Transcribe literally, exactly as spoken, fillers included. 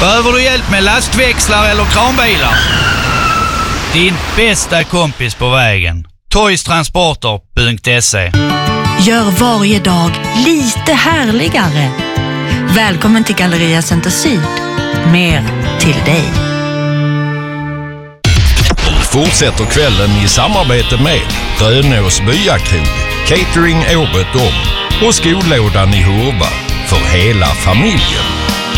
Behöver du hjälp med lastväxlar eller kranbilar? Din bästa kompis på vägen. Toystransporter punkt se. Gör varje dag lite härligare. Välkommen till Galleria Center Syd. Mer till dig. Fortsätter kvällen i samarbete med Rönås Byakrog, Catering året om och Skolådan i Hurva för hela familjen.